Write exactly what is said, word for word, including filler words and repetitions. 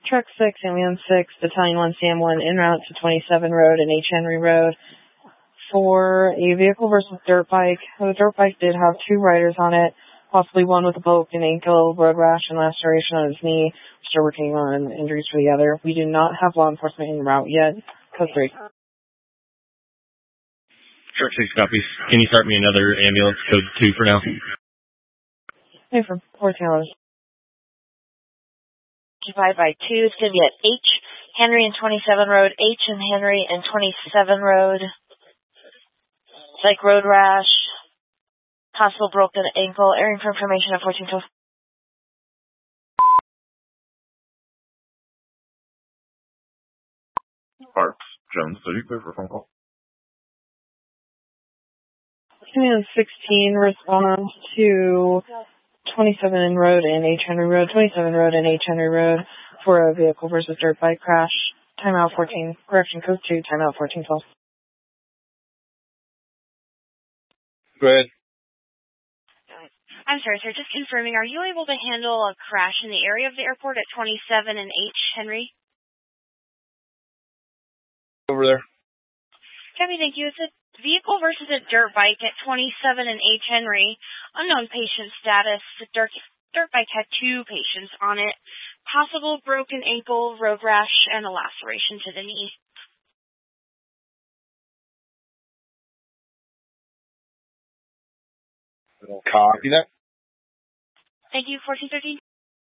Truck six, Ambulance six, Battalion one, C M one, en route to twenty-seven Road and H. Henry Road for a vehicle versus dirt bike. The dirt bike did have two riders on it, possibly one with a broken ankle, road rash, and laceration on his knee. We're still working on injuries for the other. We do not have law enforcement en route yet. Code three. Truck six copies. Can you start me another ambulance, code two for now? Hey, for fourteen hours. Occupied by two. It's going to be at H. Henry and twenty-seven Road. H and Henry and twenty-seven Road. Like road rash. Possible broken ankle. Airing for information at fourteen twelve. Parks, Jones City, clear for phone call. Ambulance sixteen responds to twenty-seven Road and H. Henry Road, twenty-seven Road and H. Henry Road for a vehicle versus dirt bike crash. Timeout fourteen, correction code two, timeout fourteen twelve. Go ahead. I'm sorry, sir. Just confirming, are you able to handle a crash in the area of the airport at twenty-seven and H. Henry? Over there. Copy, thank you. It's a vehicle versus a dirt bike at twenty-seven and H. Henry. Unknown patient status. The dirt, dirt bike had two patients on it. Possible broken ankle, road rash, and a laceration to the knee. Copy that. Thank you, fourteen thirteen.